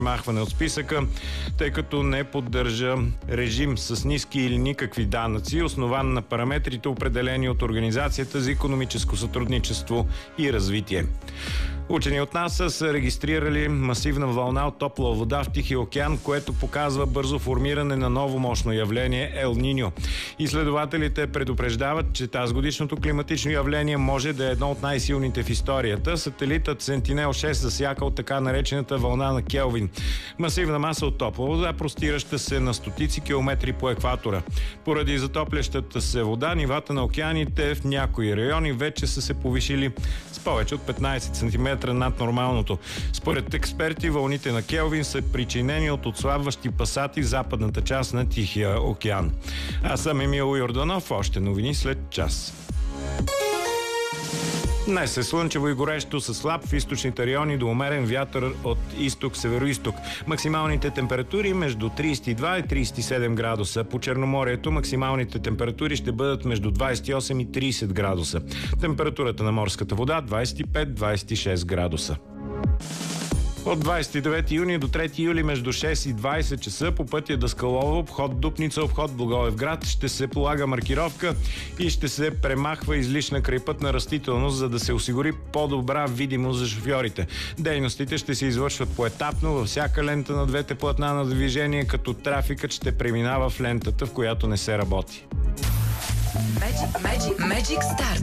махване от списъка, тъй като не поддържа режим с ниски или никакви данъци, основан на параметрите, определени от Организацията за икономическо сътрудничество и развитие. Учени от НАСА са регистрирали масивна вълна от топла вода в Тихия океан, което показва бързо формиране на ново мощно явление Ел Ниньо. Изследователите предупреждават, че тазгодишното климатично явление може да е едно от най-силните в историята. Сателитът Сентинел-6 засяка от така наречената вълна на Келвин. Масивна маса от топла вода, простираща се на стотици километри по екватора. Поради затоплящата се вода, нивата на океаните в някои райони вече са се повишили с повече от 15 см над нормалното. Според експерти, вълните на Келвин са причинени от отслабващи пасати в западната част на Тихия океан. Аз съм Емил Йорданов. Още новини след час. Днес е слънчево и горещо със слаб в източните райони до умерен вятър от изток-североизток. Максималните температури между 32 и 37 градуса. По Черноморието максималните температури ще бъдат между 28 и 30 градуса. Температурата на морската вода 25-26 градуса. От 29 юни до 3 юли между 6 и 20 часа по пътя Даскалово, обход Дупница, обход Благоевград ще се полага маркировка и ще се премахва излишна крайпътна растителност, за да се осигури по-добра видимост за шофьорите. Дейностите ще се извършват поетапно във всяка лента на двете платна на движение, като трафикът ще преминава в лентата, в която не се работи. Magic Start.